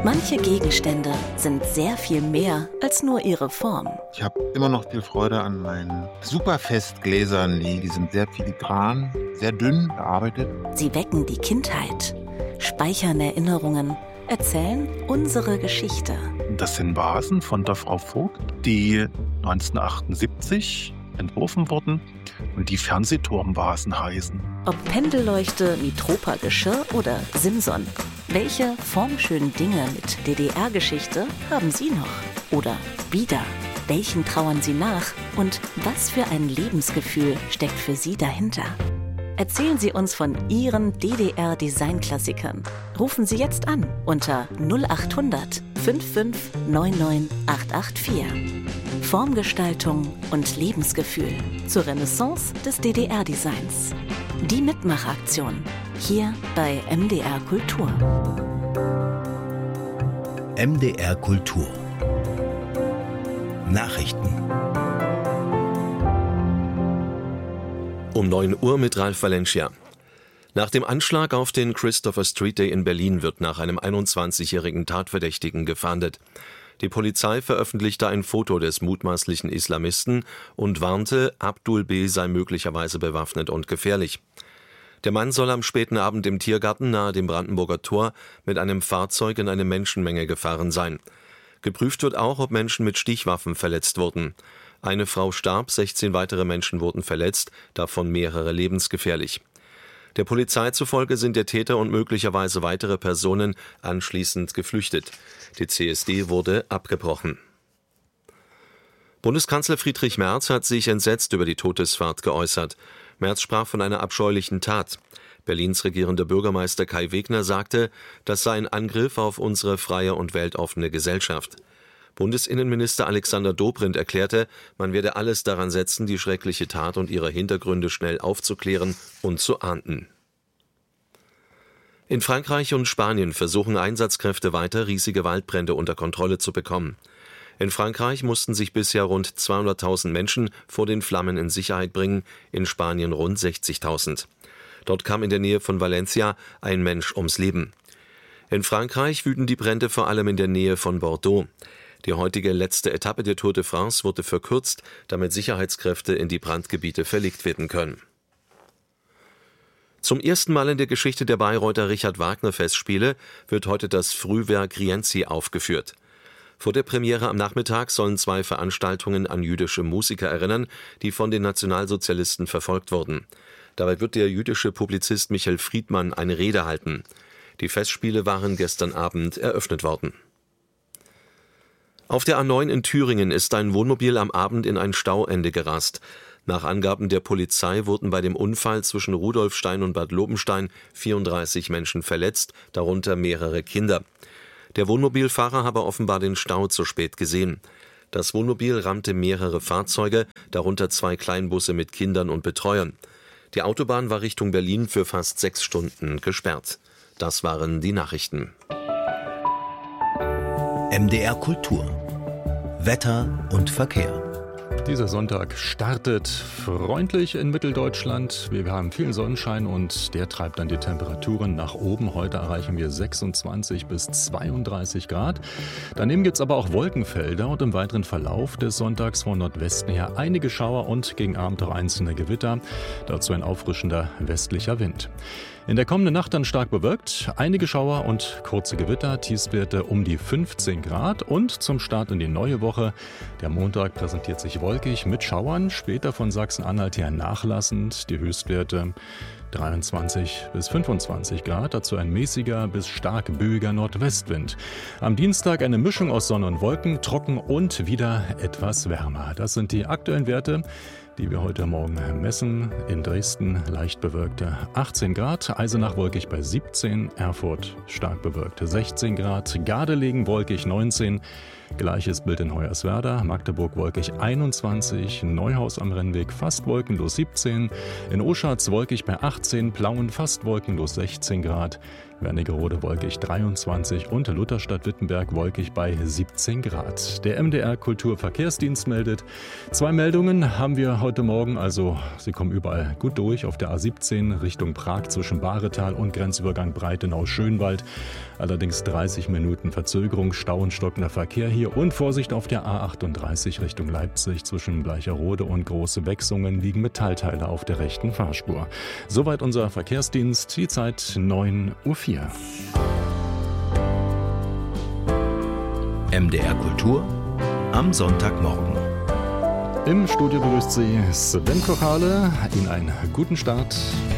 Manche Gegenstände sind sehr viel mehr als nur ihre Form. Ich habe immer noch viel Freude an meinen Superfestgläsern. Die sind sehr filigran, sehr dünn gearbeitet. Sie wecken die Kindheit, speichern Erinnerungen, erzählen unsere Geschichte. Das sind Vasen von der Frau Vogt, die 1978 entworfen wurden und die Fernsehturmvasen heißen. Ob Pendelleuchte, Mitropa-Geschirr oder Simson. Welche formschönen Dinge mit DDR-Geschichte haben Sie noch? Oder wieder? Welchen trauern Sie nach? Und was für ein Lebensgefühl steckt für Sie dahinter? Erzählen Sie uns von Ihren DDR-Design-Klassikern. Rufen Sie jetzt an unter 0800 5599 884. Formgestaltung und Lebensgefühl zur Renaissance des DDR-Designs. Die Mitmachaktion hier bei MDR Kultur. MDR Kultur. Nachrichten. Um 9 Uhr mit Ralf Valencia. Nach dem Anschlag auf den Christopher Street Day in Berlin wird nach einem 21-jährigen Tatverdächtigen gefahndet. Die Polizei veröffentlichte ein Foto des mutmaßlichen Islamisten und warnte, Abdul B. sei möglicherweise bewaffnet und gefährlich. Der Mann soll am späten Abend im Tiergarten nahe dem Brandenburger Tor mit einem Fahrzeug in eine Menschenmenge gefahren sein. Geprüft wird auch, ob Menschen mit Stichwaffen verletzt wurden. Eine Frau starb, 16 weitere Menschen wurden verletzt, davon mehrere lebensgefährlich. Der Polizei zufolge sind der Täter und möglicherweise weitere Personen anschließend geflüchtet. Die CSD wurde abgebrochen. Bundeskanzler Friedrich Merz hat sich entsetzt über die Todesfahrt geäußert. Merz sprach von einer abscheulichen Tat. Berlins regierender Bürgermeister Kai Wegner sagte, das sei ein Angriff auf unsere freie und weltoffene Gesellschaft. Bundesinnenminister Alexander Dobrindt erklärte, man werde alles daran setzen, die schreckliche Tat und ihre Hintergründe schnell aufzuklären und zu ahnden. In Frankreich und Spanien versuchen Einsatzkräfte weiter, riesige Waldbrände unter Kontrolle zu bekommen. In Frankreich mussten sich bisher rund 200.000 Menschen vor den Flammen in Sicherheit bringen, in Spanien rund 60.000. Dort kam in der Nähe von Valencia ein Mensch ums Leben. In Frankreich wüten die Brände vor allem in der Nähe von Bordeaux. Die heutige letzte Etappe der Tour de France wurde verkürzt, damit Sicherheitskräfte in die Brandgebiete verlegt werden können. Zum ersten Mal in der Geschichte der Bayreuther Richard-Wagner-Festspiele wird heute das Frühwerk Rienzi aufgeführt. Vor der Premiere am Nachmittag sollen 2 Veranstaltungen an jüdische Musiker erinnern, die von den Nationalsozialisten verfolgt wurden. Dabei wird der jüdische Publizist Michael Friedmann eine Rede halten. Die Festspiele waren gestern Abend eröffnet worden. Auf der A9 in Thüringen ist ein Wohnmobil am Abend in ein Stauende gerast. Nach Angaben der Polizei wurden bei dem Unfall zwischen Rudolfstein und Bad Lobenstein 34 Menschen verletzt, darunter mehrere Kinder. Der Wohnmobilfahrer habe offenbar den Stau zu spät gesehen. Das Wohnmobil rammte mehrere Fahrzeuge, darunter 2 Kleinbusse mit Kindern und Betreuern. Die Autobahn war Richtung Berlin für fast 6 Stunden gesperrt. Das waren die Nachrichten. MDR Kultur. Wetter und Verkehr. Dieser Sonntag startet freundlich in Mitteldeutschland. Wir haben viel Sonnenschein und der treibt dann die Temperaturen nach oben. Heute erreichen wir 26 bis 32 Grad. Daneben gibt es aber auch Wolkenfelder und im weiteren Verlauf des Sonntags von Nordwesten her einige Schauer und gegen Abend auch einzelne Gewitter. Dazu ein auffrischender westlicher Wind. In der kommenden Nacht dann stark bewölkt, einige Schauer und kurze Gewitter, Tiefstwerte um die 15 Grad und zum Start in die neue Woche. Der Montag präsentiert sich wolkig mit Schauern, später von Sachsen-Anhalt her nachlassend, die Höchstwerte 23 bis 25 Grad, dazu ein mäßiger bis stark böiger Nordwestwind. Am Dienstag eine Mischung aus Sonne und Wolken, trocken und wieder etwas wärmer. Das sind die aktuellen Werte, die wir heute Morgen messen. In Dresden leicht bewölkte 18 Grad, Eisenach wolkig bei 17, Erfurt stark bewölkte 16 Grad, Gardelegen wolkig 19, gleiches Bild in Hoyerswerda, Magdeburg wolkig 21, Neuhaus am Rennweg fast wolkenlos 17, in Oschatz wolkig bei 18, Plauen fast wolkenlos 16 Grad, Wernigerode wolkig 23 und Lutherstadt-Wittenberg wolkig bei 17 Grad. Der MDR Kulturverkehrsdienst meldet. 2 Meldungen haben wir heute Morgen, also sie kommen überall gut durch. Auf der A17 Richtung Prag zwischen Bahretal und Grenzübergang Breitenau-Schönwald. Allerdings 30 Minuten Verzögerung, Stau und stockender Verkehr hier. Und Vorsicht auf der A38 Richtung Leipzig zwischen Bleicherode und Große Wechsungen liegen Metallteile auf der rechten Fahrspur. Soweit unser Verkehrsdienst. Die Zeit 9:04 Uhr. MDR Kultur am Sonntagmorgen. Im Studio begrüßt Sie Sven Kochale. Ihnen einen guten Start.